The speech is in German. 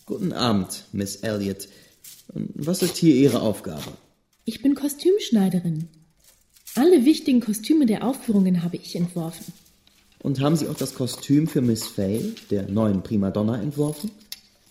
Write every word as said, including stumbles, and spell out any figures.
Guten Abend, Miss Elliot. Was ist hier Ihre Aufgabe? Ich bin Kostümschneiderin. Alle wichtigen Kostüme der Aufführungen habe ich entworfen. Und haben Sie auch das Kostüm für Miss Fay, der neuen Primadonna, entworfen?